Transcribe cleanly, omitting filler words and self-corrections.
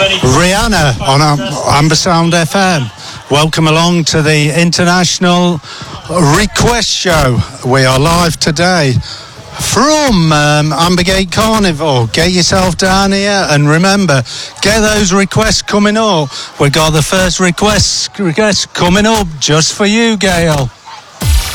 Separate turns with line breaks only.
Rihanna on Ambersound FM. Welcome along to the International Request Show. We are live today from Ambergate Carnival. Get yourself down here and remember, get those requests coming up. We got the first request coming up just for you, Gail.